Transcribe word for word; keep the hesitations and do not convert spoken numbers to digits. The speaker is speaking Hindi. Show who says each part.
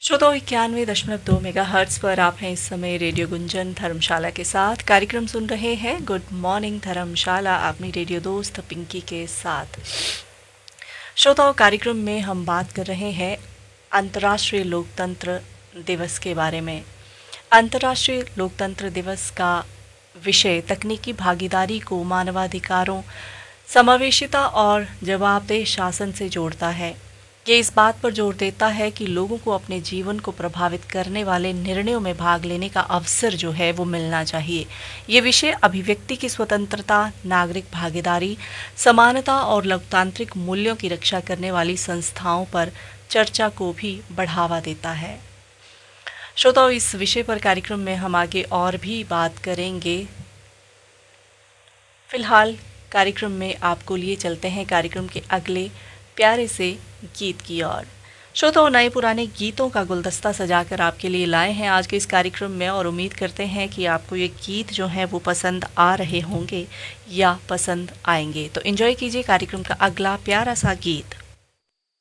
Speaker 1: श्रोताओ इक्यानवे दशमलव दो मेगा हर्ट्स पर आप हैं इस समय रेडियो गुंजन धर्मशाला के साथ। कार्यक्रम सुन रहे हैं गुड मॉर्निंग धर्मशाला, अपनी रेडियो दोस्त पिंकी के साथ। श्रोताओ, कार्यक्रम में हम बात कर रहे हैं अंतर्राष्ट्रीय लोकतंत्र दिवस के बारे में। अंतर्राष्ट्रीय लोकतंत्र दिवस का विषय तकनीकी भागीदारी को मानवाधिकारों, समावेशिता और जवाबदेह शासन से जोड़ता है। ये इस बात पर जोर देता है कि लोगों को अपने जीवन को प्रभावित करने वाले निर्णयों में भाग लेने का अवसर जो है वो मिलना चाहिए। ये विषय अभिव्यक्ति की स्वतंत्रता, नागरिक भागीदारी, समानता और लोकतांत्रिक मूल्यों की रक्षा करने वाली संस्थाओं पर चर्चा को भी बढ़ावा देता है। श्रोताओ, इस विषय पर कार्यक्रम में हम आगे और भी बात करेंगे। फिलहाल कार्यक्रम में आपको लिए चलते हैं कार्यक्रम के अगले प्यारे से गीत की ओर। श्रोताओं, नए पुराने गीतों का गुलदस्ता सजाकर आपके लिए लाए हैं आज के इस कार्यक्रम में, और उम्मीद करते हैं कि आपको ये गीत जो हैं वो पसंद आ रहे होंगे या पसंद आएंगे। तो एंजॉय कीजिए कार्यक्रम का अगला प्यारा सा गीत।